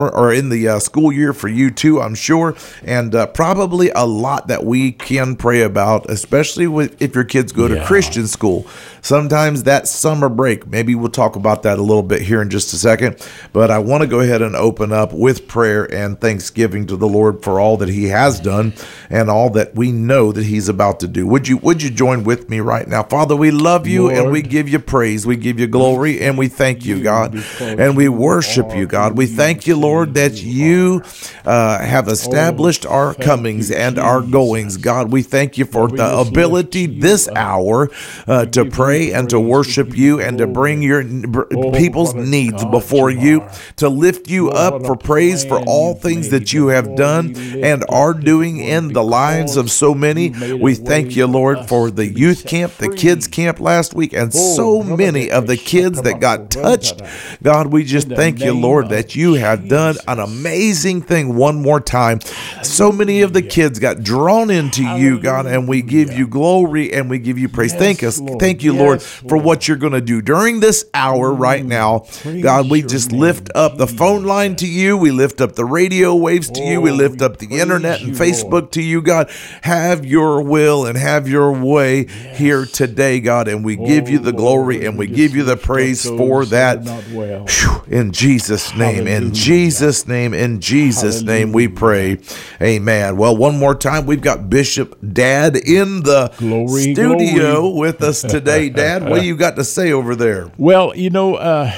or in the school year for you too, I'm sure, and probably a lot that we can pray about, especially if your kids go to Christian school. Sometimes that summer break, maybe we'll talk about that a little bit here in just a second, but I want to go ahead and open up with prayer and thanksgiving to the Lord for all that he has done and all that we know that he's about to do. Would you join with me right now? Father, we love you, Lord, and we give you praise, we give you glory, and we thank you, God, and we worship you, God. We thank you, Lord, that you have established our comings and our goings. God, we thank you for the ability this hour to pray and to worship you and to bring your people's needs before you, to lift you up for praise for all things that you have done and are doing in the lives of so many. We thank you, Lord, for the youth camp, the kids camp last week, and so many of the kids that got touched. God, we just thank you, Lord, that you have done an amazing thing one more time. So many of the kids got drawn into you, God, and we give you glory and we give you praise. Thank you, Lord, for what you're going to do during this hour right now. God, we just lift up the phone line to you. We lift up the radio waves to you. We lift up the internet and Facebook to you, God. Have your will and have your way here today, God, and we give you the glory and we give you the praise for that. In Jesus' name, in Jesus' name, in Jesus' name we pray. Amen. Well, one more time, we've got Bishop Dad in the studio with us today. Dad, what do you got to say over there? Well, you know,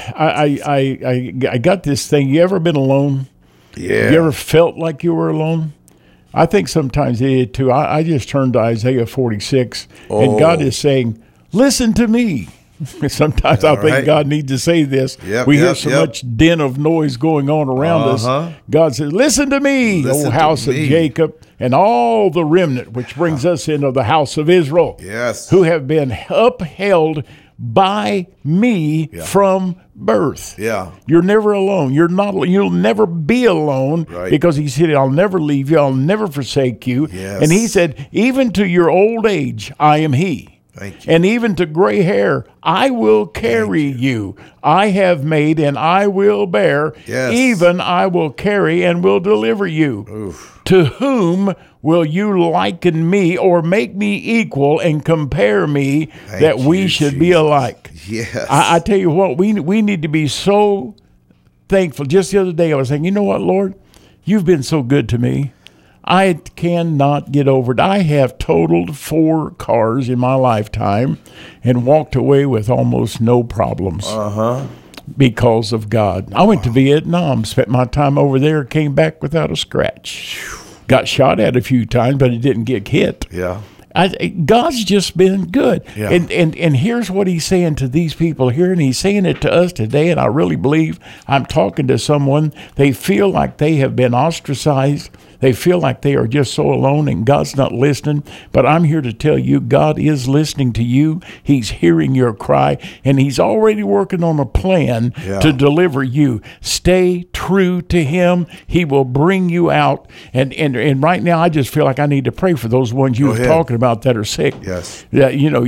I got this thing. You ever been alone? Yeah. You ever felt like you were alone? I think sometimes they did too. I just turned to Isaiah 46, and God is saying, listen to me. Sometimes I think God needs to say this. We hear so much din of noise going on around us. God says, listen to me, O house of Jacob, and all the remnant, which brings us into the house of Israel, who have been upheld by me from birth. You're never alone. You'll never be alone, because he said, I'll never leave you. I'll never forsake you. And he said, even to your old age, I am he. And even to gray hair, I will carry you. I have made and I will bear. Even I will carry and will deliver you. To whom will you liken me or make me equal and compare me that we should be alike? I tell you what, we need to be so thankful. Just the other day I was saying, you know what, Lord? You've been so good to me. I cannot get over it. I have totaled 4 cars in my lifetime and walked away with almost no problems because of God. I went to Vietnam, spent my time over there, came back without a scratch. Got shot at a few times, but it didn't get hit. God's just been good. And here's what he's saying to these people here, and he's saying it to us today, and I really believe I'm talking to someone. They feel like they have been ostracized. They feel like they are just so alone and God's not listening. But I'm here to tell you, God is listening to you. He's hearing your cry, and he's already working on a plan to deliver you. Stay true to him. He will bring you out. And right now, I just feel like I need to pray for those ones you were talking about that are sick. Yeah, you know,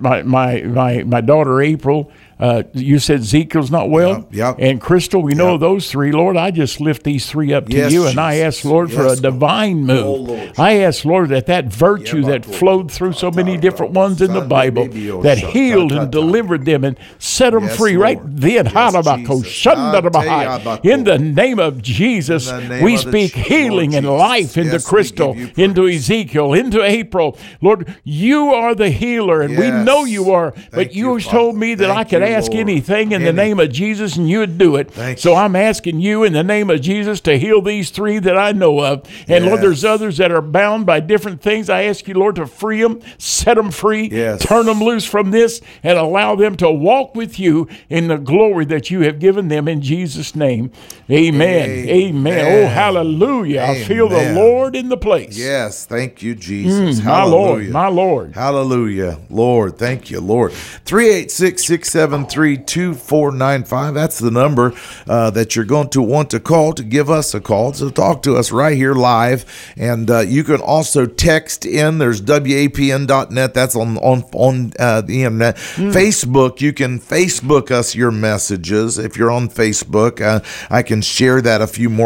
my daughter April. You said Ezekiel's not well, and Crystal. We know those 3. Lord, I just lift these 3 up to you, and I ask, Lord, for a divine move. I ask, Lord, that virtue that flowed through so many different ones in the Bible, that healed and delivered them and set them free right then. In the name of Jesus, we speak healing and life into Crystal, into Ezekiel, into April. Lord, you are the healer, and we know you are, but you told me that I could ask anything in the name of Jesus and you would do it. So I'm asking you in the name of Jesus to heal these 3 that I know of. And Lord, there's others that are bound by different things. I ask you, Lord, to free them, set them free, turn them loose from this, and allow them to walk with you in the glory that you have given them in Jesus' name. Amen. Amen. Oh, hallelujah. I feel the Lord in the place. Yes. Thank you, Jesus. My Lord. My Lord. Hallelujah. Lord, thank you, Lord. 386-670. 873-2495. That's the number that you're going to want to call to give us a call, to talk to us right here live. And you can also text in. There's WAPN.net. That's on the internet. Facebook, you can Facebook us your messages. If you're on Facebook, I can share that a few more